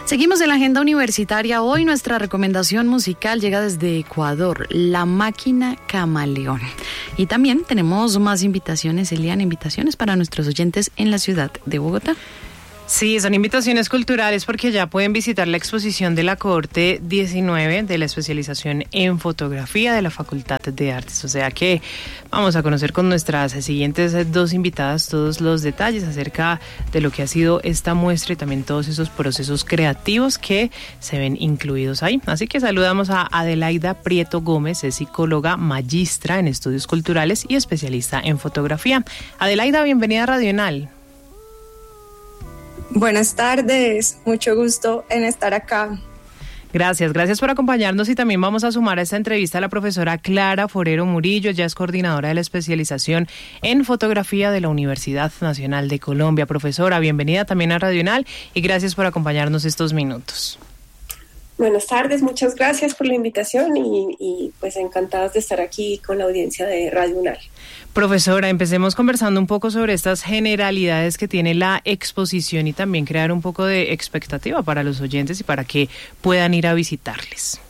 Seguimos en la agenda universitaria. Hoy nuestra recomendación musical llega desde Ecuador, La Máquina Camaleón. Y también tenemos más invitaciones, Eliana, invitaciones para nuestros oyentes en la ciudad de Bogotá. Sí, son invitaciones culturales porque ya pueden visitar la exposición de la cohorte 19 de la especialización en fotografía de la Facultad de Artes. O sea que vamos a conocer con nuestras siguientes dos invitadas todos los detalles acerca de lo que ha sido esta muestra y también todos esos procesos creativos que se ven incluidos ahí. Así que saludamos a Adelaida Prieto Gómez, es psicóloga, magistra en estudios culturales y especialista en fotografía. Adelaida, bienvenida a Radional. Buenas tardes, mucho gusto en estar acá. Gracias por acompañarnos y también vamos a sumar a esta entrevista a la profesora Clara Forero Murillo, ella es coordinadora de la especialización en fotografía de la Universidad Nacional de Colombia. Profesora, bienvenida también a Radional y gracias por acompañarnos estos minutos. Buenas tardes, muchas gracias por la invitación y pues encantadas de estar aquí con la audiencia de Radional. Profesora, empecemos conversando un poco sobre estas generalidades que tiene la exposición y también crear un poco de expectativa para los oyentes y para que puedan ir a visitarles.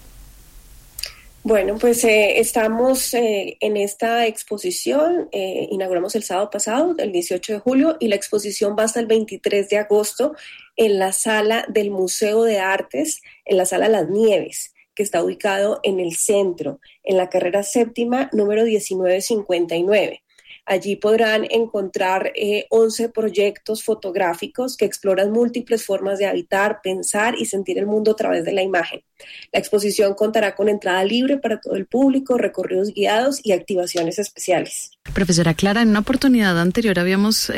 Bueno, pues estamos en esta exposición, inauguramos el sábado pasado, el 18 de julio, y la exposición va hasta el 23 de agosto en la sala del Museo de Artes, en la sala Las Nieves, que está ubicado en el centro, en la carrera séptima, número 1959. Allí podrán encontrar 11 proyectos fotográficos que exploran múltiples formas de habitar, pensar y sentir el mundo a través de la imagen. La exposición contará con entrada libre para todo el público, recorridos guiados y activaciones especiales. Profesora Clara, en una oportunidad anterior habíamos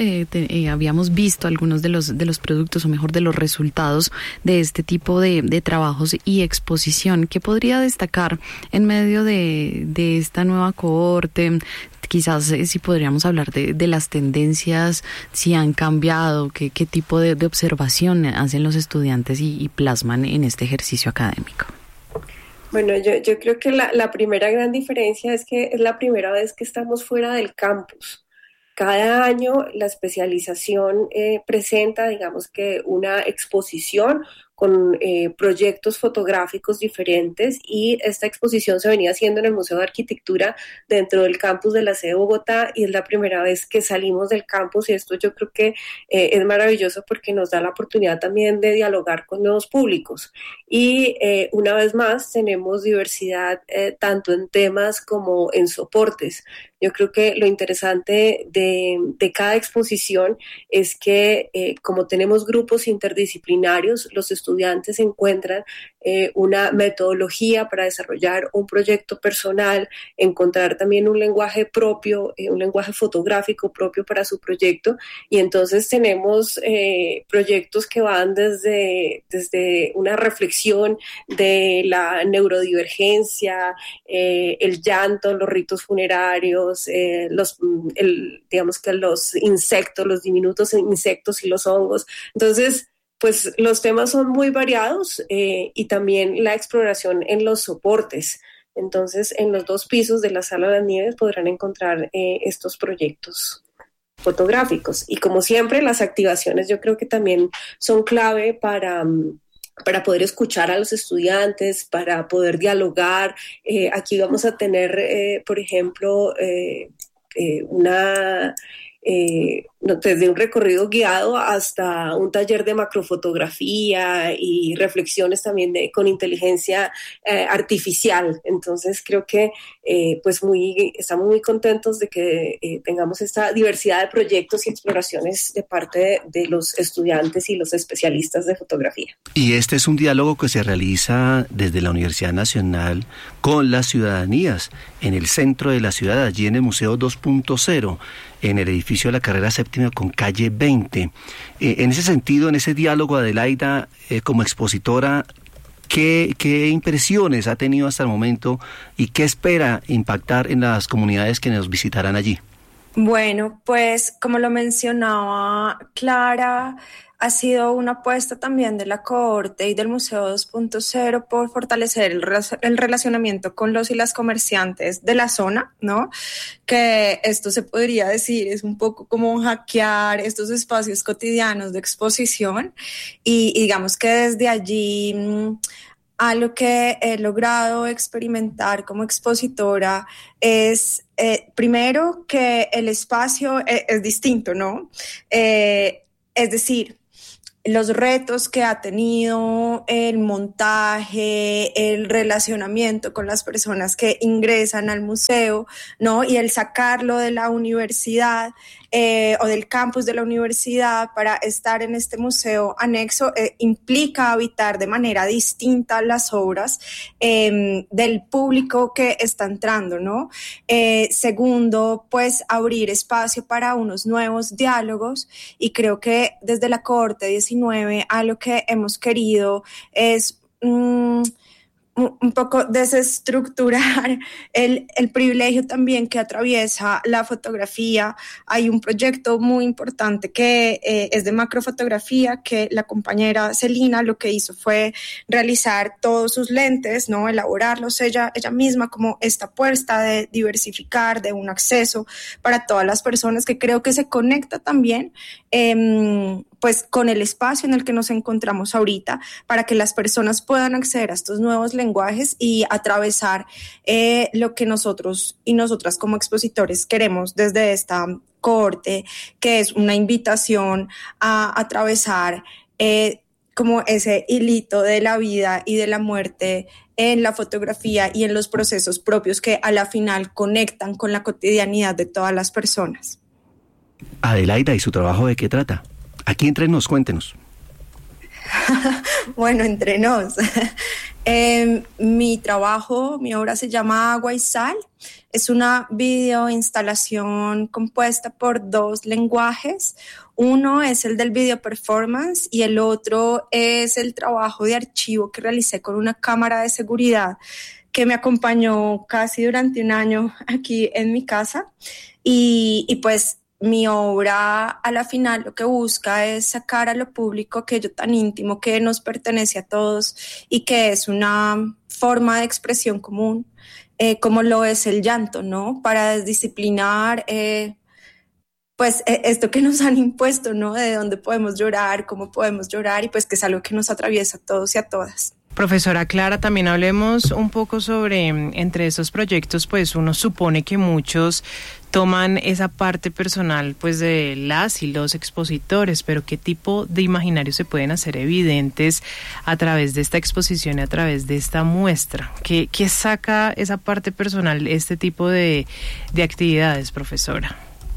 visto algunos de los productos, o mejor de los resultados de este tipo de trabajos y exposición. ¿Qué podría destacar en medio de esta nueva cohorte? Quizás si podríamos hablar de las tendencias, si han cambiado, qué tipo de observación hacen los estudiantes y plasman en este ejercicio académico. Bueno, yo creo que la primera gran diferencia es que es la primera vez que estamos fuera del campus. Cada año la especialización presenta, digamos que una exposición con proyectos fotográficos diferentes y esta exposición se venía haciendo en el Museo de Arquitectura dentro del campus de la sede de Bogotá y es la primera vez que salimos del campus y esto yo creo que es maravilloso porque nos da la oportunidad también de dialogar con nuevos públicos y una vez más tenemos diversidad tanto en temas como en soportes. Yo creo que lo interesante de cada exposición es que como tenemos grupos interdisciplinarios, los estudiantes encuentran una metodología para desarrollar un proyecto personal, encontrar también un lenguaje propio, un lenguaje fotográfico propio para su proyecto y entonces tenemos proyectos que van desde una reflexión de la neurodivergencia, el llanto, los ritos funerarios, digamos que los insectos, los diminutos insectos y los hongos. Entonces, pues los temas son muy variados y también la exploración en los soportes. Entonces, en los 2 pisos de la Sala de las Nieves podrán encontrar estos proyectos fotográficos. Y como siempre, las activaciones yo creo que también son clave para poder escuchar a los estudiantes, para poder dialogar. Aquí vamos a tener, por ejemplo, desde un recorrido guiado hasta un taller de macrofotografía y reflexiones también con inteligencia artificial. Entonces creo que estamos muy contentos de que tengamos esta diversidad de proyectos y exploraciones de parte de los estudiantes y los especialistas de fotografía. Y este es un diálogo que se realiza desde la Universidad Nacional con las ciudadanías en el centro de la ciudad, allí en el Museo 2.0, en el edificio de la carrera séptima con calle 20. En ese sentido, en ese diálogo, Adelaida, como expositora, ¿qué impresiones ha tenido hasta el momento y qué espera impactar en las comunidades que nos visitarán allí? Bueno, pues como lo mencionaba Clara, ha sido una apuesta también de la cohorte y del Museo 2.0 por fortalecer el relacionamiento con los y las comerciantes de la zona, ¿no? Que esto se podría decir es un poco como hackear estos espacios cotidianos de exposición y digamos que desde allí a lo que he logrado experimentar como expositora es primero que el espacio es distinto, ¿no? Es decir, los retos que ha tenido el montaje, el relacionamiento con las personas que ingresan al museo, ¿no? Y el sacarlo de la universidad o del campus de la universidad para estar en este museo anexo implica habitar de manera distinta las obras del público que está entrando, ¿no? Segundo, pues abrir espacio para unos nuevos diálogos y creo que desde la cohorte 19 a lo que hemos querido es un poco desestructurar el privilegio también que atraviesa la fotografía. Hay un proyecto muy importante que es de macrofotografía, que la compañera Celina lo que hizo fue realizar todos sus lentes, ¿no? Elaborarlos ella misma como esta apuesta de diversificar, de un acceso para todas las personas, que creo que se conecta también pues con el espacio en el que nos encontramos ahorita, para que las personas puedan acceder a estos nuevos lenguajes y atravesar lo que nosotros y nosotras como expositores queremos desde esta cohorte, que es una invitación a atravesar como ese hilito de la vida y de la muerte en la fotografía y en los procesos propios que a la final conectan con la cotidianidad de todas las personas. Adelaida, ¿y su trabajo de qué trata? Aquí entre nos, cuéntenos. Bueno, entre nos. Mi trabajo, mi obra se llama Agua y Sal. Es una videoinstalación compuesta por dos lenguajes. Uno es el del video performance y el otro es el trabajo de archivo que realicé con una cámara de seguridad que me acompañó casi durante un año aquí en mi casa. Y pues mi obra a la final lo que busca es sacar a lo público aquello tan íntimo que nos pertenece a todos y que es una forma de expresión común, como lo es el llanto, ¿no? Para desdisciplinar pues esto que nos han impuesto, ¿no? De dónde podemos llorar, cómo podemos llorar y pues que es algo que nos atraviesa a todos y a todas. Profesora Clara, también hablemos un poco sobre, entre esos proyectos, pues uno supone que muchos toman esa parte personal pues de las y los expositores, pero ¿qué tipo de imaginarios se pueden hacer evidentes a través de esta exposición y a través de esta muestra? ¿Qué saca esa parte personal, este tipo de actividades, profesora?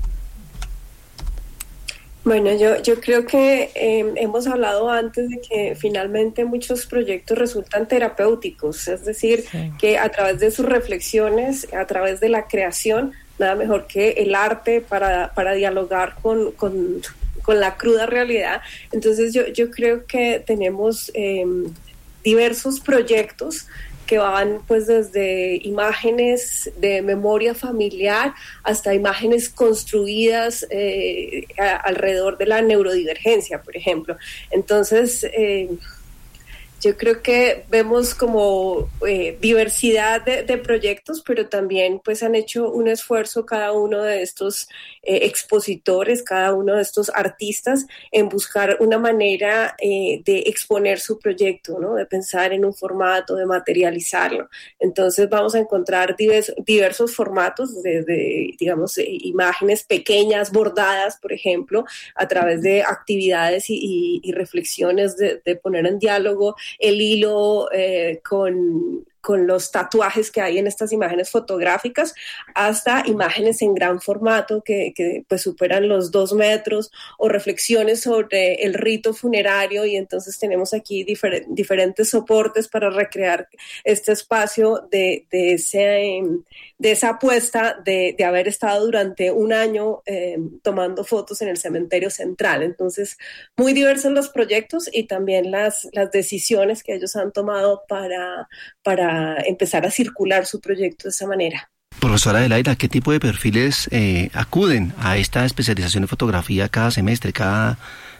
Bueno, yo creo que hemos hablado antes de que finalmente muchos proyectos resultan terapéuticos, es decir, sí, que a través de sus reflexiones, a través de la creación, nada mejor que el arte para dialogar con la cruda realidad. Entonces yo creo que tenemos diversos proyectos que van pues desde imágenes de memoria familiar hasta imágenes construidas alrededor de la neurodivergencia, por ejemplo. Entonces, yo creo que vemos como diversidad de proyectos, pero también pues han hecho un esfuerzo cada uno de estos expositores, cada uno de estos artistas en buscar una manera de exponer su proyecto, ¿no? De pensar en un formato, de materializarlo. Entonces vamos a encontrar diversos formatos, desde, digamos, imágenes pequeñas, bordadas, por ejemplo, a través de actividades y reflexiones de poner en diálogo el hilo con los tatuajes que hay en estas imágenes fotográficas, hasta imágenes en gran formato que pues superan los 2 metros, o reflexiones sobre el rito funerario, y entonces tenemos aquí diferentes soportes para recrear este espacio de esa apuesta de haber estado durante un año tomando fotos en el cementerio central. Entonces, muy diversos los proyectos y también las decisiones que ellos han tomado para empezar a circular su proyecto de esa manera. Profesora Adelaida, ¿qué tipo de perfiles acuden a esta especialización en fotografía cada semestre, cada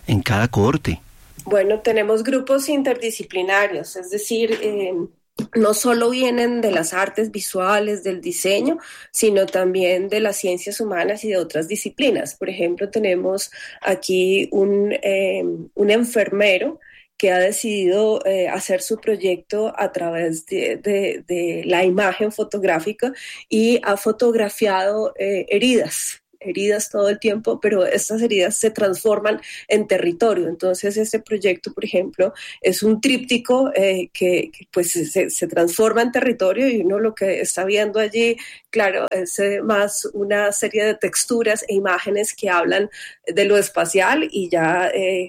en cada cohorte? Bueno, tenemos grupos interdisciplinarios, es decir, no solo vienen de las artes visuales, del diseño, sino también de las ciencias humanas y de otras disciplinas. Por ejemplo, tenemos aquí un enfermero que ha decidido hacer su proyecto a través de la imagen fotográfica y ha fotografiado heridas todo el tiempo, pero estas heridas se transforman en territorio. Entonces, este proyecto, por ejemplo, es un tríptico que pues se transforma en territorio, y uno lo que está viendo allí, claro, es más una serie de texturas e imágenes que hablan de lo espacial, y ya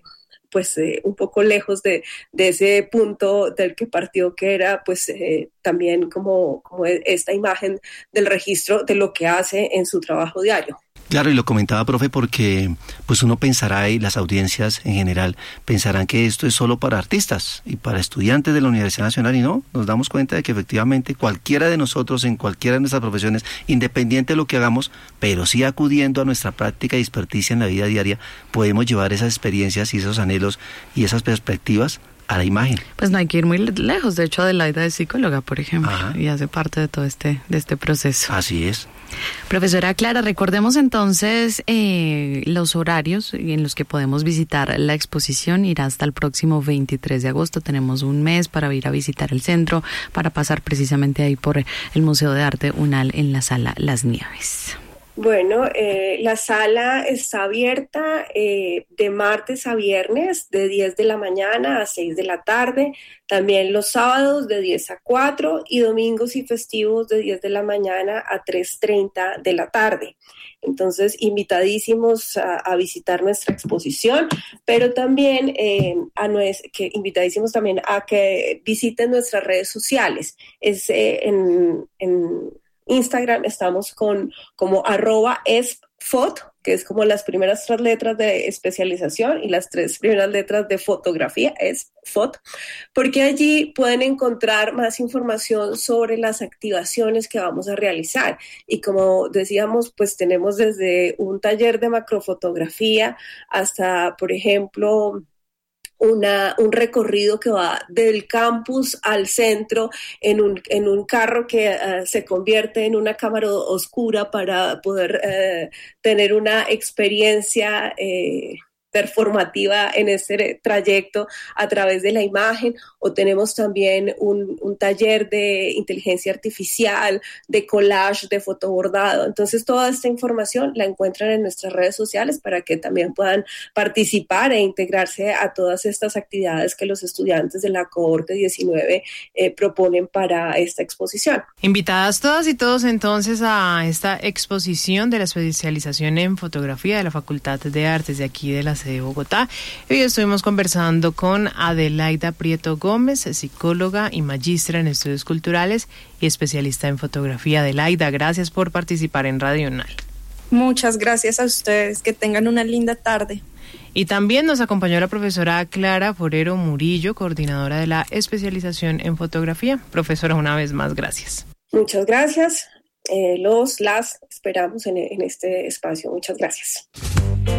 un poco lejos de ese punto del que partió, que era también como esta imagen del registro de lo que hace en su trabajo diario. Claro, y lo comentaba, profe, porque pues uno pensará, y las audiencias en general pensarán que esto es solo para artistas y para estudiantes de la Universidad Nacional, y no, nos damos cuenta de que efectivamente cualquiera de nosotros en cualquiera de nuestras profesiones, independiente de lo que hagamos, pero sí acudiendo a nuestra práctica y experticia en la vida diaria, podemos llevar esas experiencias y esos anhelos y esas perspectivas a la imagen. Pues no hay que ir muy lejos. De hecho, Adelaida es psicóloga, por ejemplo, y hace parte de todo este proceso. Así es. Profesora Clara, recordemos entonces los horarios en los que podemos visitar la exposición. Irá hasta el próximo 23 de agosto. Tenemos un mes para ir a visitar el centro, para pasar precisamente ahí por el Museo de Arte UNAL en la sala Las Nieves. Bueno, la sala está abierta de martes a viernes, de 10 de la mañana a 6 de la tarde, también los sábados de 10 a 4 y domingos y festivos de 10 de la mañana a 3:30 de la tarde. Entonces, invitadísimos a visitar nuestra exposición, pero también invitadísimos también a que visiten nuestras redes sociales. Es en Instagram estamos como @espfot, que es como las primeras 3 letras de especialización y las 3 primeras letras de fotografía, espfot, porque allí pueden encontrar más información sobre las activaciones que vamos a realizar. Y como decíamos, pues tenemos desde un taller de macrofotografía hasta, por ejemplo, un recorrido que va del campus al centro en un carro que se convierte en una cámara oscura para poder tener una experiencia performativa en este trayecto a través de la imagen. O tenemos también un taller de inteligencia artificial, de collage, de fotobordado. Entonces, toda esta información la encuentran en nuestras redes sociales para que también puedan participar e integrarse a todas estas actividades que los estudiantes de la cohorte 19 proponen para esta exposición. Invitadas todas y todos entonces a esta exposición de la especialización en fotografía de la Facultad de Artes de aquí de la de Bogotá. Hoy estuvimos conversando con Adelaida Prieto Gómez, psicóloga y magistra en estudios culturales y especialista en fotografía. Adelaida, gracias por participar en Radio UNAL. Muchas gracias a ustedes, que tengan una linda tarde. Y también nos acompañó la profesora Clara Forero Murillo, coordinadora de la especialización en fotografía. Profesora, una vez más, gracias. Muchas gracias. Las esperamos en este espacio. Muchas gracias.